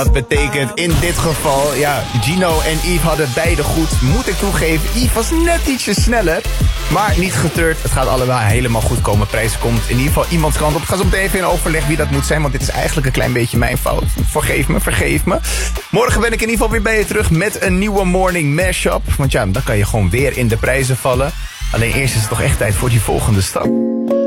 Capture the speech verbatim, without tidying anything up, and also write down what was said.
Dat betekent in dit geval, ja, Gino en Yves hadden beide goed. Moet ik toegeven, Yves was net ietsje sneller. Maar niet getreurd, het gaat allebei helemaal goed komen. Prijs komt in ieder geval iemands kant op. Ik ga zo meteen even in overleg wie dat moet zijn, want dit is eigenlijk een klein beetje mijn fout. Vergeef me, vergeef me. Morgen ben ik in ieder geval weer bij je terug met een nieuwe morning mashup. Want ja, dan kan je gewoon weer in de prijzen vallen. Alleen eerst is het toch echt tijd voor die volgende stap.